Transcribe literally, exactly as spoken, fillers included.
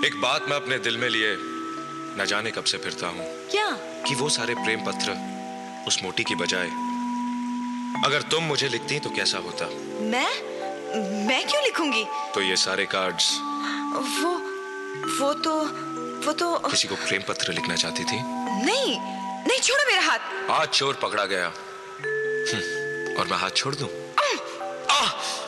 एक बात मैं अपने दिल में लिए न जाने कब से फिरता हूँ। क्या? कि वो सारे प्रेम पत्र उस मोटी की बजाय अगर तुम मुझे लिखती तो कैसा होता? मैं? मैं क्यों लिखूंगी? तो ये सारे कार्ड्स। वो वो तो वो तो किसी को प्रेम पत्र लिखना चाहती थी? नहीं नहीं, छोड़ो मेरा हाथ। हाथ चोर पकड़ा गया और मैं हाथ छोड़ दूं?